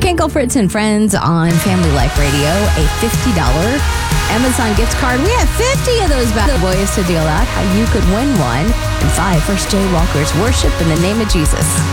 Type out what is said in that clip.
Tinkle Fritz and Friends on Family Life Radio, a $50 Amazon gift card. We have 50 of those bad boys to deal out. How you could win one. And 5 First J Walker's Worship in the Name of Jesus.